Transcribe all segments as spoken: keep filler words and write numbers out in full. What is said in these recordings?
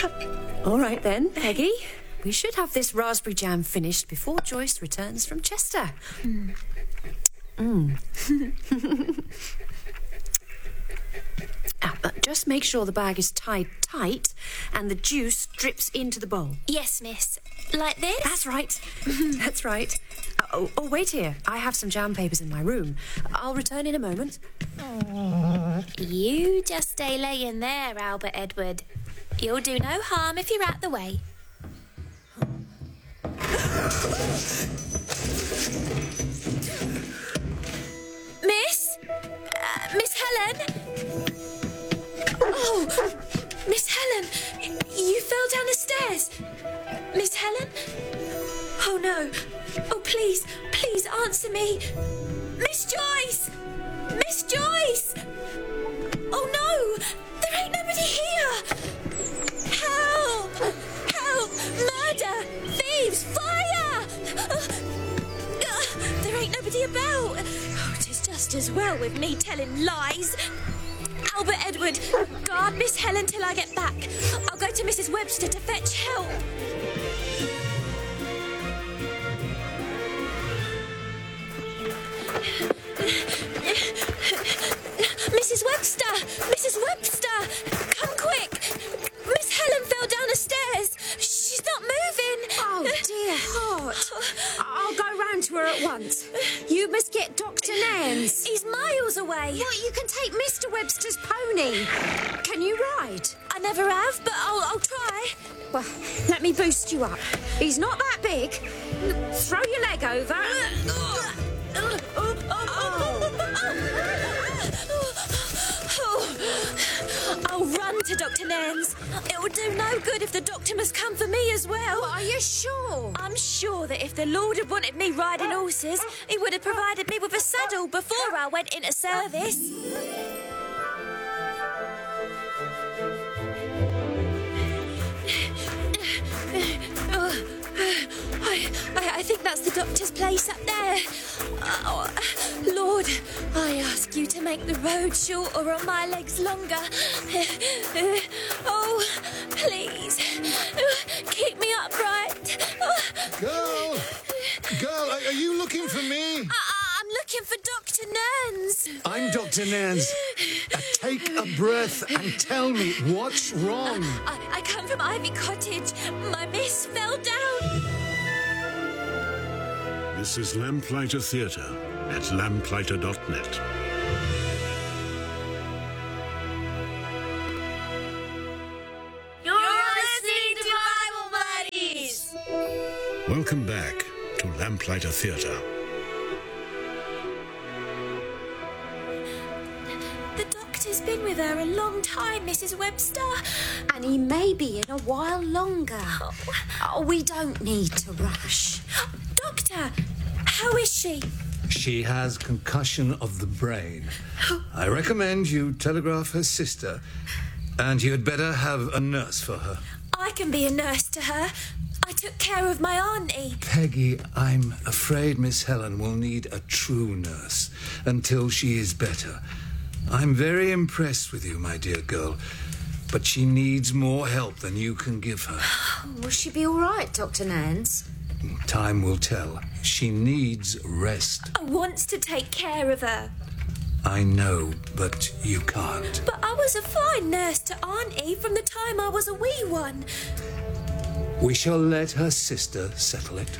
All right then, Peggy. We should have this raspberry jam finished before Joyce returns from Chester. Mm. Mm. ah, but just make sure the bag is tied tight and the juice drips into the bowl. Yes, miss. Like this? That's right. That's right. Oh, oh, wait here. I have some jam papers in my room. I'll return in a moment. You just stay laying there, Albert Edward. You'll do no harm if you're out the way. Miss? Uh, Miss Helen? Oh, Miss Helen, you fell down the stairs. Miss Helen? Oh, no. Oh, please, please answer me. Miss Joyce! Miss Joyce! Oh, no! There ain't nobody here! Help! Help! Murder! Thieves! Fire! Uh, uh, there ain't nobody about. Oh, it is just as well with me telling lies. Albert Edward, guard Miss Helen till I get back. I'll go to Missus Webster to fetch help. Missus Webster! Missus Webster! Come quick! Miss Helen fell down the stairs. She's not moving. Oh, dear heart. I'll go round to her at once. You must get Doctor Nance. He's miles away. What, you can take Mister Webster's pony. Can you ride? I never have, but I'll, I'll try. Well, let me boost you up. He's not that big. Throw your leg over. I'll run to Doctor Nairn's. It will do no good if the doctor must come for me as well. Are you sure? I'm sure that if the Lord had wanted me riding horses, he would have provided me with a saddle before I went into service. I, I, I think that's the doctor's place up there. Oh, Lord, I ask you to make the road shorter or my legs longer. Oh, please, keep me upright. Girl! Girl, are you looking for me? I, I'm looking for Doctor Nairns. I'm Doctor Nairns. Uh, take a breath and tell me what's wrong. I, I come from Ivy Cottage. My miss fell down. This is Lamplighter Theatre at lamplighter dot net. You're listening to Bible Buddies. Welcome back to Lamplighter Theatre. The doctor's been with her a long time, Missus Webster. And he may be in a while longer. Oh, we don't need to rush. Doctor, how is she? She has concussion of the brain. I recommend you telegraph her sister, and you had better have a nurse for her. I can be a nurse to her. I took care of my auntie. Peggy, I'm afraid Miss Helen will need a true nurse until she is better. I'm very impressed with you, my dear girl, but she needs more help than you can give her. Will she be all right, Doctor Nance? Time will tell. She needs rest. I want to take care of her. I know, but you can't. But I was a fine nurse to Auntie from the time I was a wee one. We shall let her sister settle it.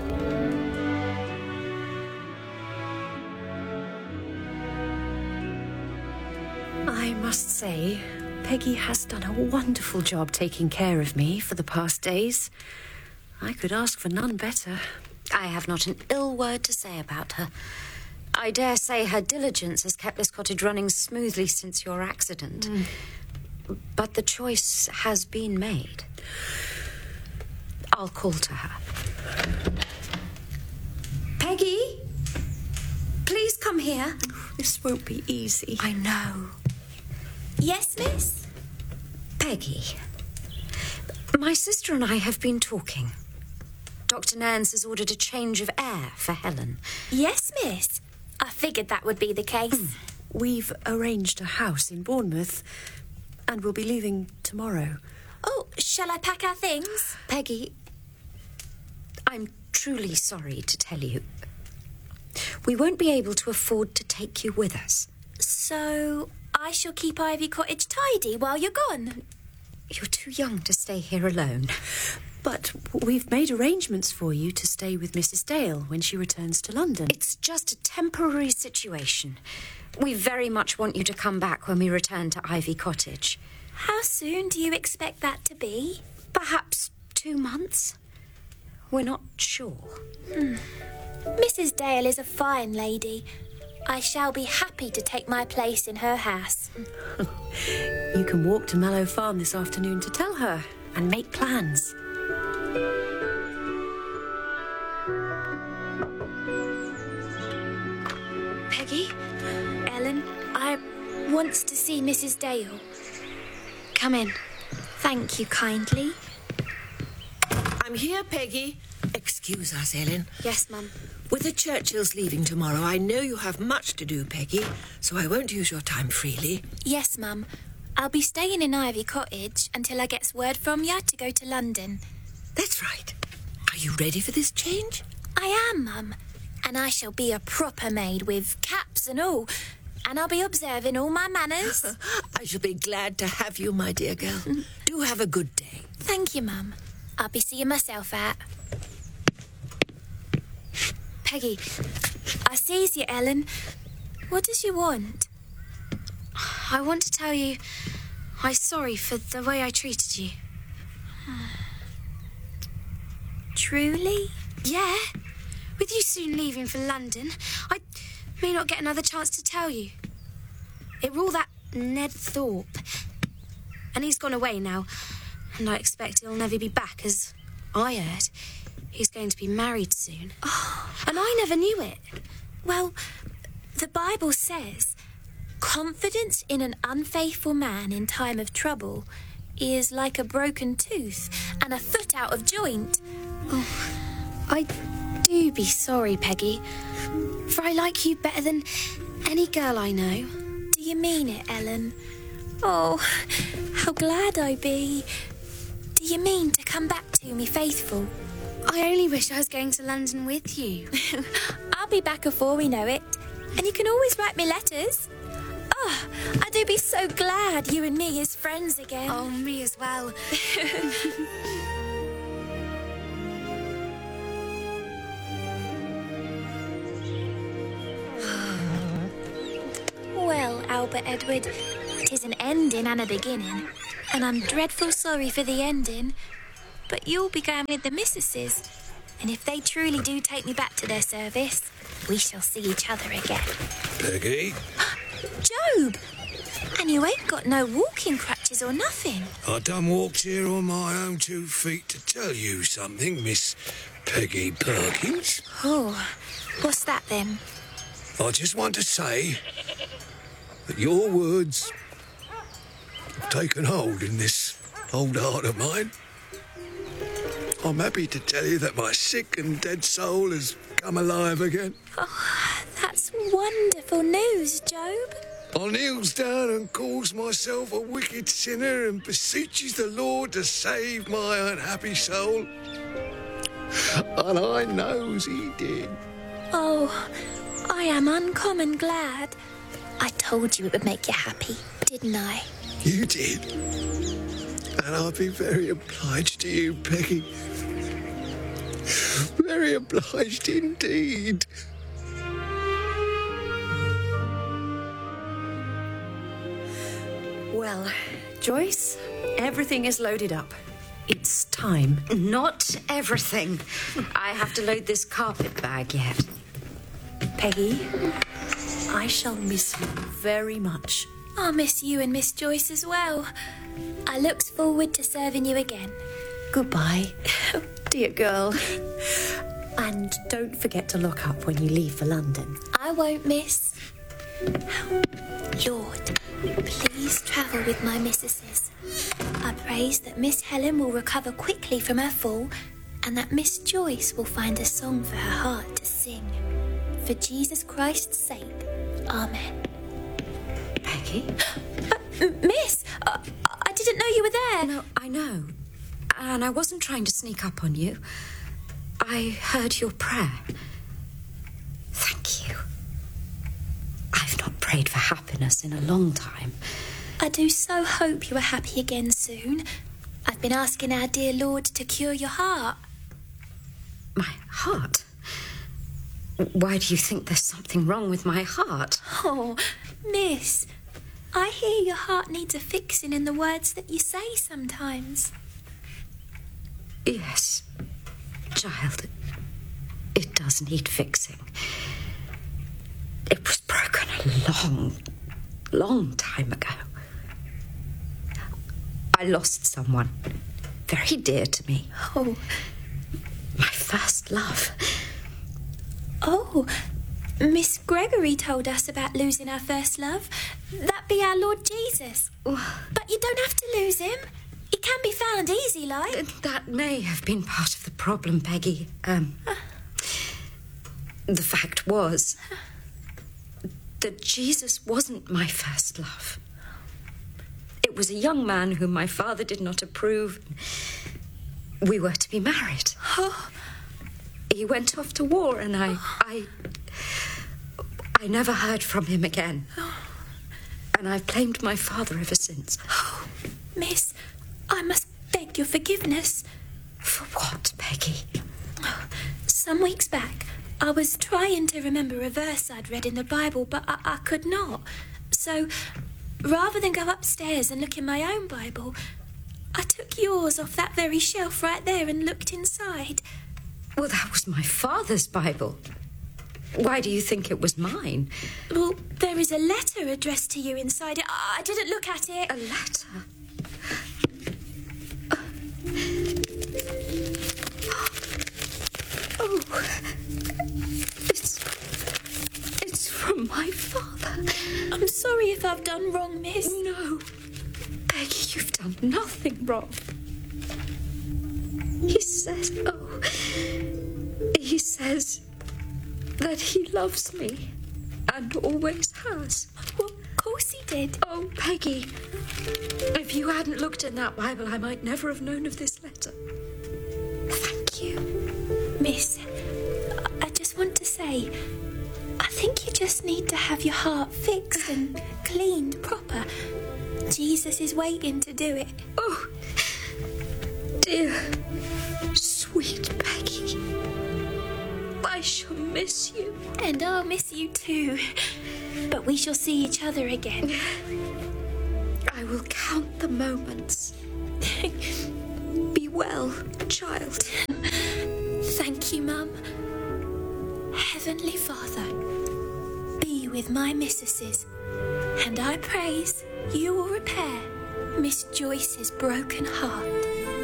I must say, Peggy has done a wonderful job taking care of me for the past days. I could ask for none better. I have not an ill word to say about her. I dare say her diligence has kept this cottage running smoothly since your accident. Mm. But the choice has been made. I'll call to her. Peggy? Please come here. This won't be easy. I know. Yes, miss? Peggy, my sister and I have been talking. Doctor Nance has ordered a change of air for Helen. Yes, miss. I figured that would be the case. Mm. We've arranged a house in Bournemouth, and we'll be leaving tomorrow. Oh, Shall I pack our things? Peggy, I'm truly sorry to tell you. We won't be able to afford to take you with us. So I shall keep Ivy Cottage tidy while you're gone? You're too young to stay here alone. But we've made arrangements for you to stay with Missus Dale when she returns to London. It's just a temporary situation. We very much want you to come back when we return to Ivy Cottage. How soon do you expect that to be? Perhaps two months? We're not sure. Hmm. Missus Dale is a fine lady. I shall be happy to take my place in her house. You can walk to Mallow Farm this afternoon to tell her and make plans. Peggy? Ellen, I wants to see Missus Dale. Come in. Thank you kindly. I'm here, Peggy. Excuse us, Ellen. Yes, Mum. With the Churchills leaving tomorrow, I know you have much to do, Peggy, so I won't use your time freely. Yes, Mum. I'll be staying in Ivy Cottage until I gets word from you to go to London. That's right. Are you ready for this change? I am, Mum. And I shall be a proper maid with caps and all. And I'll be observing all my manners. I shall be glad to have you, my dear girl. Do have a good day. Thank you, Mum. I'll be seeing myself out. Peggy, I sees you, Ellen. What does you want? I want to tell you I'm sorry for the way I treated you. Truly? Yeah. With you soon leaving for London, I may not get another chance to tell you. It were all that Ned Thorpe. And he's gone away now. And I expect he'll never be back, as I heard. He's going to be married soon. Oh. And I never knew it. Well, the Bible says, confidence in an unfaithful man in time of trouble is like a broken tooth and a foot out of joint. Oh, I do be sorry, Peggy, for I like you better than any girl I know. Do you mean it, Ellen? Oh, how glad I be. Do you mean to come back to me faithful? I only wish I was going to London with you. I'll be back afore we know it. And you can always write me letters. Oh, I do be so glad you and me is friends again. Oh, me as well. Well, Albert Edward, 'tis an ending and a beginning. And I'm dreadful sorry for the ending. But you'll be going with the missuses. And if they truly do take me back to their service, we shall see each other again. Peggy? Job! And you ain't got no walking crutches or nothing. I done walked here on my own two feet to tell you something, Miss Peggy Perkins. Oh, what's that then? I just want to say that your words have taken hold in this old heart of mine. I'm happy to tell you that my sick and dead soul has come alive again. Oh, that's wonderful news, Job. I kneels down and calls myself a wicked sinner and beseeches the Lord to save my unhappy soul. And I knows he did. Oh, I am uncommon glad. I told you it would make you happy, didn't I? You did. And I'll be very obliged to you, Peggy. Very obliged indeed. Well, Joyce, everything is loaded up. It's time. Not everything. I have to load this carpet bag yet. Peggy, I shall miss you very much. I'll miss you and Miss Joyce as well. I looks forward to serving you again. Goodbye, dear girl. And don't forget to lock up when you leave for London. I won't, miss. Lord, please travel with my missuses. I praise that Miss Helen will recover quickly from her fall and that Miss Joyce will find a song for her heart to sing. For Jesus Christ's sake, Amen. Peggy? Uh, miss, uh, I didn't know you were there. No, I know. And I wasn't trying to sneak up on you. I heard your prayer. Thank you. I've not prayed for happiness in a long time. I do so hope you are happy again soon. I've been asking our dear Lord to cure your heart. My heart? Why do you think there's something wrong with my heart? Oh, miss, I hear your heart needs a fixing in the words that you say sometimes. Yes, child, it does need fixing. It was broken a long, long time ago. I lost someone very dear to me. Oh. My first love. Oh, Miss Gregory told us about losing our first love. That be our Lord Jesus. But you don't have to lose him. He can be found easy, like. That may have been part of the problem, Peggy. Um, uh. The fact was that Jesus wasn't my first love. It was a young man whom my father did not approve. We were to be married. Oh. He went off to war, and I, I, I never heard from him again. And I've blamed my father ever since. Oh, miss, I must beg your forgiveness. For what, Peggy? Some weeks back, I was trying to remember a verse I'd read in the Bible, but I, I could not. So, rather than go upstairs and look in my own Bible, I took yours off that very shelf right there and looked inside. Well, that was my father's Bible. Why do you think it was mine? Well, there is a letter addressed to you inside it. I didn't look at it. A letter? Oh, it's... it's from my father. I'm sorry if I've done wrong, miss. No. Peggy, you've done nothing wrong. He says, oh, he says that he loves me and always has. Well, of course he did. Oh, Peggy, if you hadn't looked in that Bible, I might never have known of this letter. Thank you. Miss, I just want to say, I think you just need to have your heart fixed and cleaned proper. Jesus is waiting to do it. Oh, dear, sweet Peggy. I shall miss you. And I'll miss you too. But we shall see each other again. I will count the moments. Be well, child. Thank you, Mum. Heavenly Father, be with my missuses, and I praise you will repair Miss Joyce's broken heart.